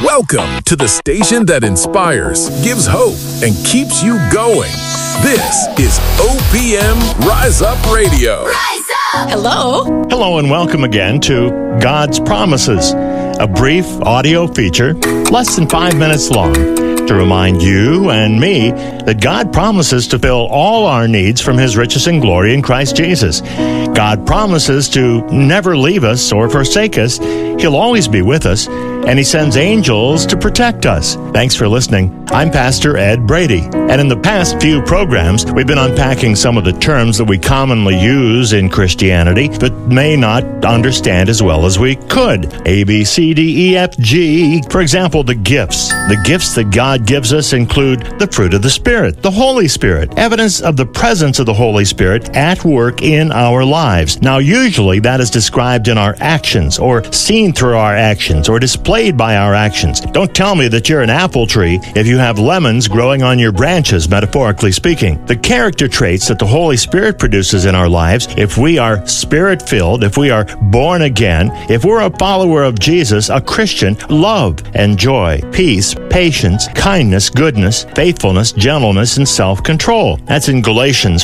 Welcome to the station that inspires, gives hope, and keeps you going. This is OPM Rise Up Radio. Rise up! Hello. Hello and welcome again to God's Promises, a brief audio feature, less than 5 minutes long, to remind you and me that God promises to fill all our needs from His riches and glory in Christ Jesus. God promises to never leave us or forsake us. He'll always be with us, and He sends angels to protect us. Thanks for listening. I'm Pastor Ed Brady, and in the past few programs, we've been unpacking some of the terms that we commonly use in Christianity, but may not understand as well as we could. A, B, C, D, E, F, G. For example, the gifts. The gifts that God gives us include the fruit of the Spirit, the Holy Spirit, evidence of the presence of the Holy Spirit at work in our lives. Now, usually that is described in our actions, or seen through our actions, or displayed by our actions. Don't tell me that you're an apple tree if you have lemons growing on your branches, metaphorically speaking. The character traits that the Holy Spirit produces in our lives, if we are Spirit-filled, if we are born again, if we're a follower of Jesus, a Christian, love and joy, peace, patience, kindness, goodness, faithfulness, gentleness, and self-control. That's in Galatians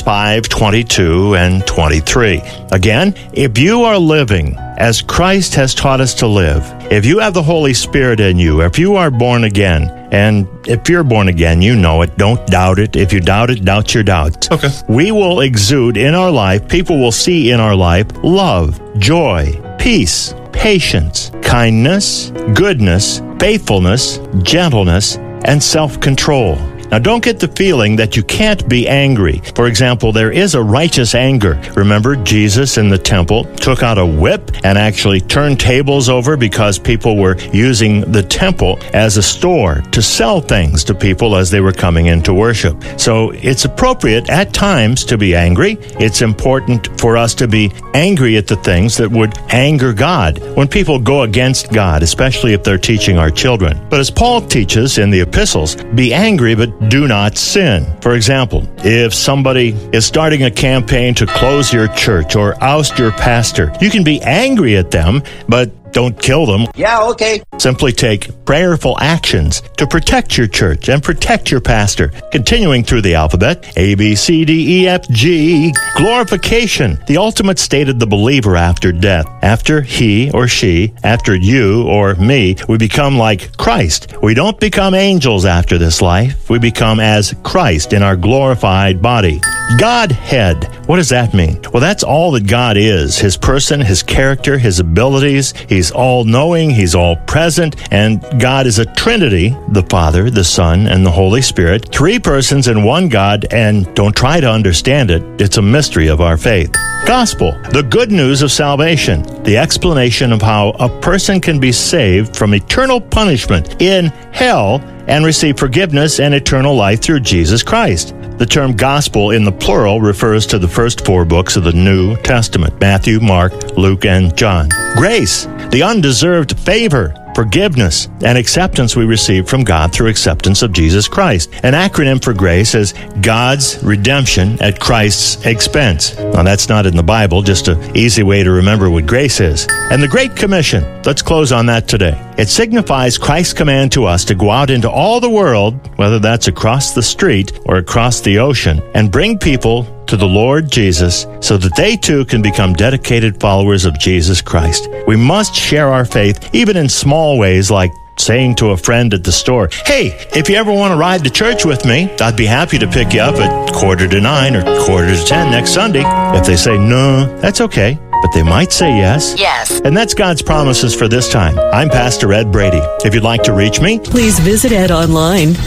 5:22 and 23. Again, if you are living as Christ has taught us to live, if you have the Holy Spirit in you, if you are born again, and if you're born again, you know it. Don't doubt it. If you doubt it, doubt your doubts. Okay. We will exude in our life, people will see in our life, love, joy, peace, patience, kindness, goodness, faithfulness, gentleness, and self-control. Now, don't get the feeling that you can't be angry. For example, there is a righteous anger. Remember, Jesus in the temple took out a whip and actually turned tables over because people were using the temple as a store to sell things to people as they were coming in to worship. So it's appropriate at times to be angry. It's important for us to be angry at the things that would anger God. When people go against God, especially if they're teaching our children. But as Paul teaches in the epistles, be angry, but do not sin. For example, if somebody is starting a campaign to close your church or oust your pastor, you can be angry at them, but don't kill them. Yeah, okay. Simply take prayerful actions to protect your church and protect your pastor. Continuing through the alphabet, A, B, C, D, E, F, G. Glorification, the ultimate state of the believer after death. After he or she, after you or me, we become like Christ. We don't become angels after this life. We become as Christ in our glorified body. Godhead. What does that mean? Well, that's all that God is. His person, His character, His abilities. He's all-knowing, He's all-present, and God is a Trinity, the Father, the Son, and the Holy Spirit. 3 persons in one God, and don't try to understand it. It's a mystery of our faith. Gospel, the good news of salvation, the explanation of how a person can be saved from eternal punishment in hell and receive forgiveness and eternal life through Jesus Christ. The term gospel in the plural refers to the first 4 books of the New Testament, Matthew, Mark, Luke, and John. Grace, the undeserved favor, forgiveness, and acceptance we receive from God through acceptance of Jesus Christ. An acronym for grace is God's redemption at Christ's expense. Now, that's not in the Bible, just an easy way to remember what grace is. And the Great Commission, let's close on that today. It signifies Christ's command to us to go out into all the world, whether that's across the street or across the ocean, and bring people to the Lord Jesus so that they too can become dedicated followers of Jesus Christ. We must share our faith even in small ways, like saying to a friend at the store, hey, if you ever want to ride to church with me, I'd be happy to pick you up at 8:45 or 9:45 next Sunday. If they say no, that's okay, but they might say yes. Yes. And that's God's promises for this time. I'm Pastor Ed Brady. If you'd like to reach me, please visit Ed online,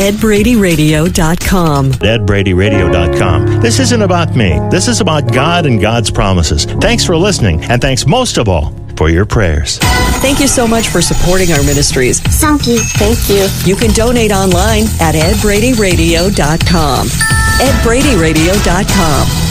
edbradyradio.com. edbradyradio.com. This isn't about me. This is about God and God's promises. Thanks for listening, and thanks most of all for your prayers. Thank you so much for supporting our ministries. Thank you. Thank you. You can donate online at edbradyradio.com. edbradyradio.com.